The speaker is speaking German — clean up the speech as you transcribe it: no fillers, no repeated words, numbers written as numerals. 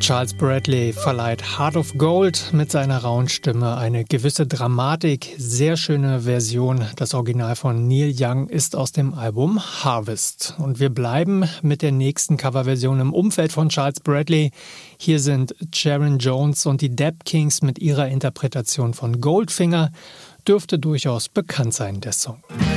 Charles Bradley verleiht Heart of Gold mit seiner rauen Stimme eine gewisse Dramatik. Sehr schöne Version. Das Original von Neil Young ist aus dem Album Harvest. Und wir bleiben mit der nächsten Coverversion im Umfeld von Charles Bradley. Hier sind Sharon Jones und die Dap Kings mit ihrer Interpretation von Goldfinger. Dürfte durchaus bekannt sein, der Song.